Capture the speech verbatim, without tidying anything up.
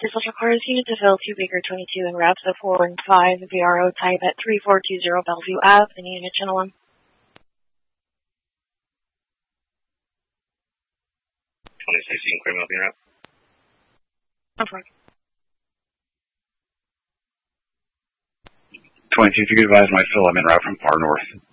This also requires unit to fill two Baker twenty-two and routes of four one five V R O type at three four two zero Bellevue Ave and unit channel one. twenty sixteen, clear moving route. No problem. twenty-two, if you could advise my fill, I'm en route from far north.